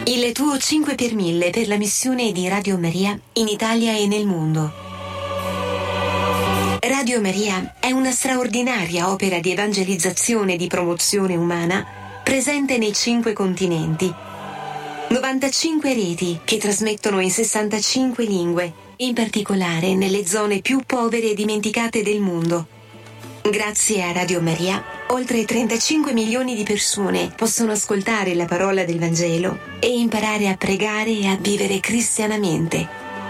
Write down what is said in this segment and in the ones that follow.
Il tuo 5 per 1000 per la missione di Radio Maria in Italia e nel mondo. Radio Maria è una straordinaria opera di evangelizzazione e di promozione umana presente nei 5 continenti. 95 reti che trasmettono in 65 lingue, in particolare nelle zone più povere e dimenticate del mondo. Grazie a Radio Maria, oltre 35 milioni di persone possono ascoltare la parola del Vangelo e imparare a pregare e a vivere cristianamente.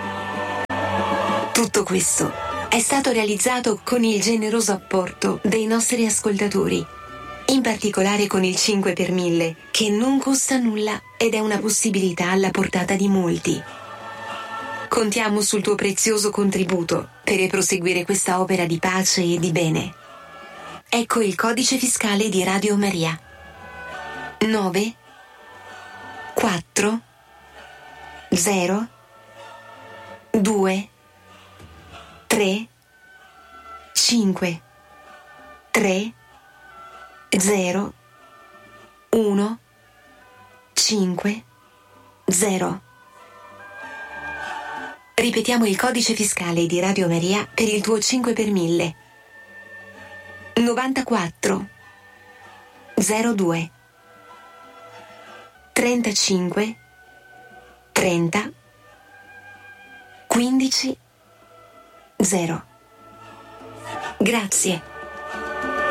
Tutto questo è stato realizzato con il generoso apporto dei nostri ascoltatori, in particolare con il 5 per 1000, che non costa nulla ed è una possibilità alla portata di molti. Contiamo sul tuo prezioso contributo per proseguire questa opera di pace e di bene. Ecco il codice fiscale di Radio Maria. 9 4 0 2 3 5 3 0 1 5 0. Ripetiamo il codice fiscale di Radio Maria per il tuo 5 per 1000. 94 02 35 30 15 0. Grazie.